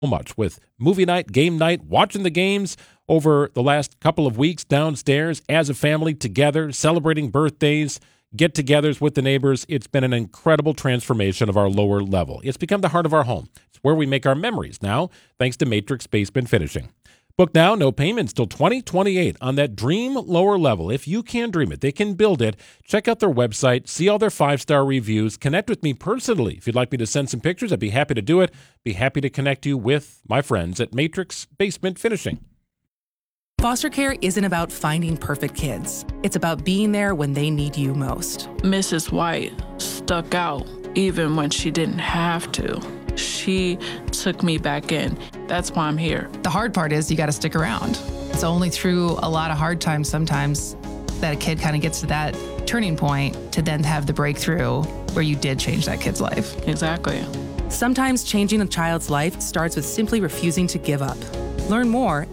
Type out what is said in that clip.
much with movie night, game night, watching the games over the last couple of weeks downstairs as a family together, celebrating birthdays, get-togethers with the neighbors. It's been an incredible transformation of our lower level. It's become the heart of our home. It's where we make our memories now, thanks to Matrix Basement Finishing. Book now, no payments till 2028 on that dream lower level. If you can dream it, they can build it. Check out their website, see all their 5-star reviews. Connect with me personally. If you'd like me to send some pictures, I'd be happy to do it. Be happy to connect you with my friends at Matrix Basement Finishing. Foster care isn't about finding perfect kids. It's about being there when they need you most. Mrs. White stuck out even when she didn't have to. She took me back in. That's why I'm here. The hard part is you got to stick around. It's only through a lot of hard times sometimes that a kid kind of gets to that turning point to then have the breakthrough where you did change that kid's life. Exactly. Sometimes changing a child's life starts with simply refusing to give up. Learn more